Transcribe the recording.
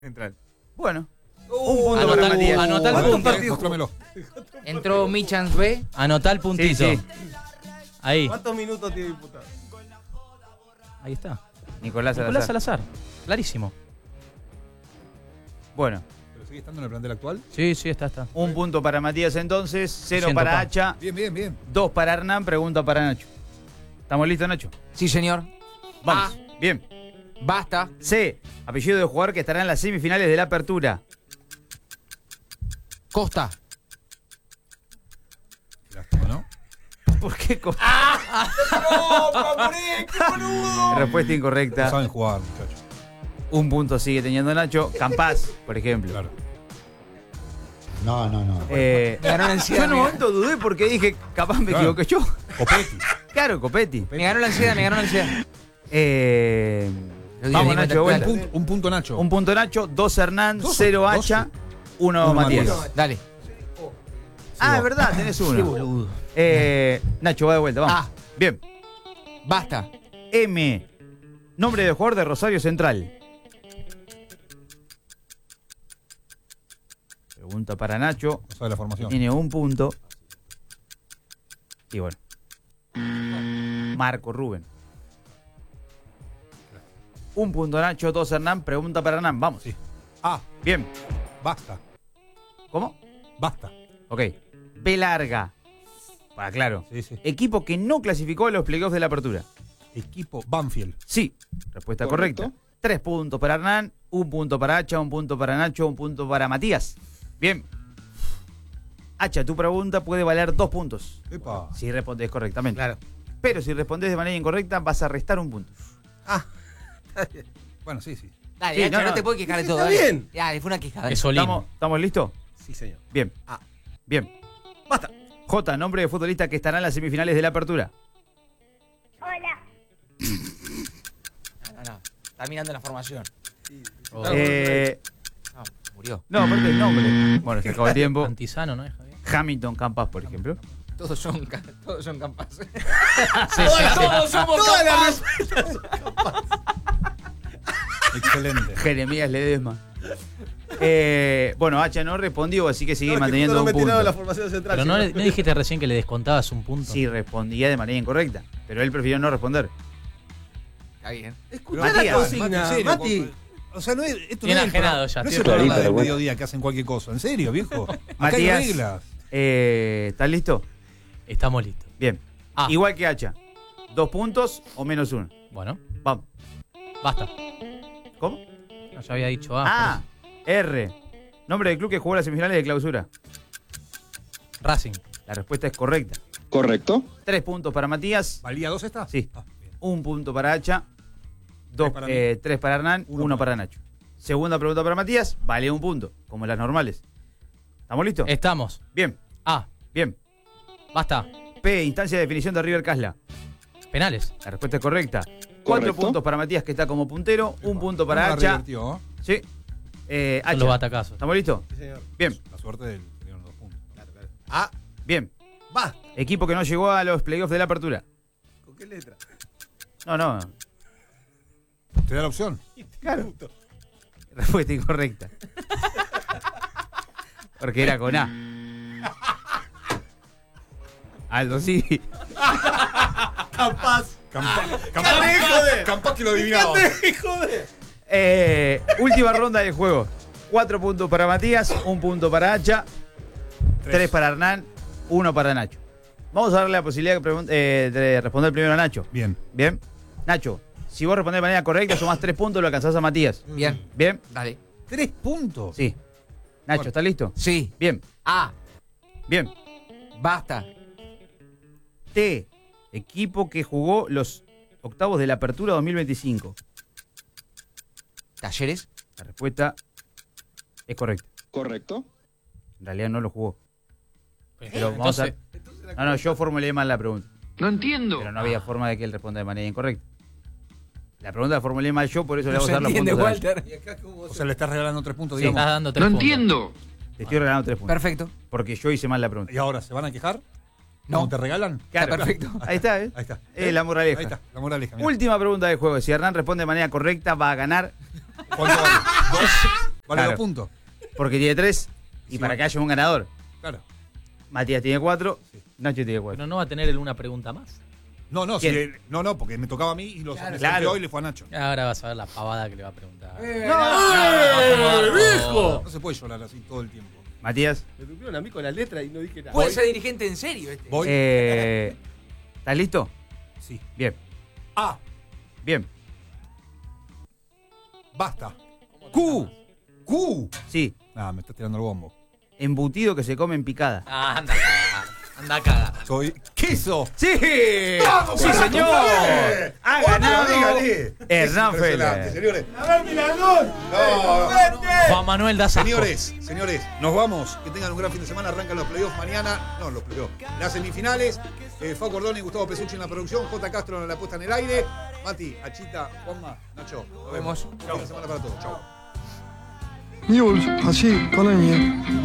Central. Bueno. Un punto para Matías. Anotá el punto. Mostrámelo. Entró Michans B. Anotá el puntito. Sí. Ahí. ¿Cuántos minutos tiene diputado? Ahí está. Nicolás Nicolás Salazar. Salazar. Clarísimo. Bueno, ¿Pero sigue estando en el plantel actual? Sí, está. un punto para Matías entonces, 0 Siento para pan. Hacha, Bien. 2 para Hernán, pregunta para Nacho. ¿Estamos listos, Nacho? Sí, señor. Vamos. Bien. Basta. C. Apellido de jugador que estará en las semifinales de la apertura. Costa. Qué lástima, ¿no? ¿Por qué? ¡Qué boludo! Respuesta No incorrecta. saben jugar, muchachos. Un punto sigue teniendo Nacho. Campás, por ejemplo. Claro. No. Me ganó la Yo ansiedad. en un momento dudé porque dije, capaz me Claro. equivoqué yo. Copetti. Claro, Copetti. Me ganó la ansiedad. Vamos, Nacho, de vuelta. Un punto Nacho. Un punto Nacho, 2 Hernán, Dos, 0 doce. Hacha, 1 Uno Matías. Matías. Dale. Ah, es verdad, tenés uno. Nacho, va de vuelta, vamos. Ah. Bien. Basta. M. Nombre de jugador de Rosario Central. Pregunta para Nacho. No sabe la formación. Tiene un punto. Y bueno. Marco Rubén. Un punto Nacho, 2 Hernán. Pregunta para Hernán. Vamos. Sí. Ah, Bien. basta. ¿Cómo? Basta. Ok. B larga. Para claro. Sí. Equipo que no clasificó a los playoffs de la apertura. Equipo Banfield. Sí. Respuesta Correcto. correcta. 3 puntos para Hernán, 1 punto para Hacha, 1 punto para Nacho, 1 punto para Matías. Bien. Hacha, tu pregunta puede valer 2 puntos. Epa. Si respondes correctamente. Claro. Pero si respondes de manera incorrecta, vas a restar 1 punto. Bueno, sí. Dale, Sí, Hacha, no. no te puedes quejar de todo. Está dale. bien. Ya, fue una queja. Dale. Es Solín. ¿Estamos listos? Sí, señor. Bien. Ah. Bien. Basta. J, nombre de futbolista que estará en las semifinales de la apertura. Hola. No. Está mirando la formación. Oh. No, murió. No, aparte el nombre. Bueno, se acabó el tiempo. Antizano, ¿no es, Javier? Hamilton Campas, por ejemplo. Todos son capaces. Sí. Todos somos capaces. Excelente. Jeremías Ledesma. Bueno, Hacha no respondió, así que sigue No, es que manteniendo justo no un me tiraron la punto. formación central. Pero no, sino- ¿no dijiste recién que le descontabas un punto? Sí, respondía de manera incorrecta. Pero él prefirió no responder. Está bien. Escuchá la Matías, consigna, en serio, Mati. O sea, no es, esto Bien no es el ajenado programa- ya, No es tío. el programa Clarito, del bueno. mediodía que hacen cualquier cosa. En serio, viejo. Acá Matías. hay reglas. ¿Estás listo? Estamos listos. Bien. Ah. Igual que Hacha. 2 puntos o menos 1. Bueno, Vamos. basta. ¿Cómo? No, ya había dicho A. Ah, R. Nombre del club que jugó las semifinales de clausura. Racing. La respuesta es correcta. Correcto. 3 puntos para Matías. ¿Valía 2 esta? Sí. Ah, bien. 1 punto para Hacha. 3 para mí. 3 para Hernán. 1 Uno para Nacho. Segunda pregunta para Matías. Vale 1 punto, como las normales. ¿Estamos listos? Estamos. Bien, A. bien. Basta. P. Instancia de definición de River Casla. Penales. La respuesta es correcta. 4 Correcto. puntos para Matías, que está como puntero. 1 punto para Vamos a Hacha. revertir, ¿no? Sí. Son Hacha. los batacazos. ¿Estamos listos? Sí, señor. Bien, La suerte del que dieron 2 puntos. Claro. Ah, bien. basta. Equipo que no llegó a los playoffs de la apertura. ¿Con qué letra? No. ¿Te da la opción? Claro. Respuesta incorrecta. Porque era con A. Aldo, sí. Capaz. Capaz que lo adivinaba. Joder. Última ronda del juego. 4 puntos para Matías, 1 punto para Hacha, 3 para Hernán, 1 para Nacho. Vamos a darle la posibilidad de responder primero a Nacho. Bien. Bien. Nacho, si vos respondés de manera correcta, sumás 3 puntos, lo alcanzás a Matías. Bien. Bien. Dale. 3 puntos. Sí. Nacho, Bueno. ¿estás listo? Sí. Bien. A. Bien. Basta. T. Equipo que jugó los octavos de la apertura 2025. Talleres. La respuesta es correcta. Correcto. En realidad no lo jugó. Pero vamos a... Entonces, No, yo formulé mal la pregunta. No entiendo. Pero no había forma de que él responda de manera incorrecta. La pregunta la formulé mal yo, por eso le No vamos se a dar los entiende, puntos a Nacho. Walter. Y acá como O sea, le estás regalando 3 puntos, Sí. digamos. estás dando 3 puntos. Te estoy regalando 3 puntos. Perfecto. Porque yo hice mal la pregunta. ¿Y ahora se van a quejar? No. ¿Cómo te regalan? Claro, perfecto. Ahí está, ¿eh? Ahí está. La moraleja. Ahí está, la moraleja. mirá. Última pregunta del juego. Si Hernán responde de manera correcta, va a ganar. ¿Cuánto vale? Vale Claro. 2 puntos. Porque tiene 3 y Sí, para bueno. que haya un ganador. Claro. Matías tiene 4, Nacho tiene 4. Pero no va a tener una pregunta más. No, ¿Quién? no, porque me tocaba a mí y los Claro. hoy le fue a Nacho. Ahora vas a ver la pavada que le va a preguntar. No se puede llorar así todo el tiempo. Matías, Me tuvieron a mí con la letra y no dije nada. Puede ser dirigente en serio este. Voy. ¿estás listo? Sí. Bien, A. bien. Basta. Q. Sí, Ah, me estás tirando el bombo. embutido que se come en picada. Ah, anda a cagar. Anda a cagar. Soy queso. ¡Sí! ¡Vamos, ¡Sí, carajo! señor! ¡Dale! Ha ¡Otra, ganado dígale! Hernán Es impresionante, Félix. señores. ¡A ver, Milanón! Juan Manuel da asco. Señores, nos vamos. Que tengan un gran fin de semana. Arrancan los playoffs mañana. No, los playoffs. Las semifinales. Fau Cordoni y Gustavo Pesucci en la producción. J. Castro en la puesta en el aire. Mati, Achita, Juanma, Nacho. Nos vemos. Fin de semana para todos. Chau. Jules, así, con